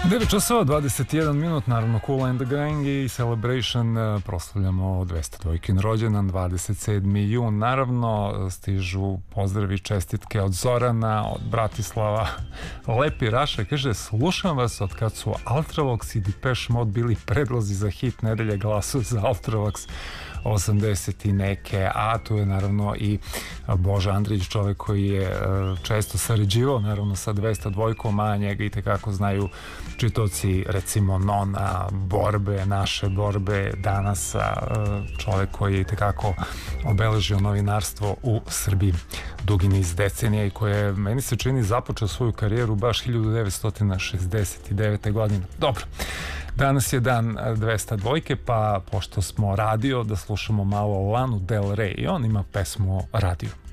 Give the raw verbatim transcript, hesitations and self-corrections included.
devet časova dvadeset jedan minut, naravno Kool and the Gang i Celebration, proslavljamo dvesta dvojkin rođendan, dvadeset sedmi jun. Naravno stižu pozdravi, čestitke od Zorana, od Bratislava. Lepi Raša kaže: slušam vas od kad su Ultravox i Depeche Mode bili predlozi za hit nedelje, glasu za Ultravox osamdeset i neke, a tu je naravno i Boža Andrić, čovek koji je često sarađivao naravno sa dvesta dvojkom, a njega i tekako znaju čitoci, recimo Nona, Borbe, Naše borbe, Danas, čovek koji je i tekako obeležio novinarstvo u Srbiji dugi niz decenija i koji je, meni se čini, započeo svoju karijeru baš hiljadu devetsto šezdeset devete. godine. Dobro, danas je dan dvesta dvojke, pa pošto smo radio, da slušamo malo Lanu Del Rey i on ima pesmu Radio.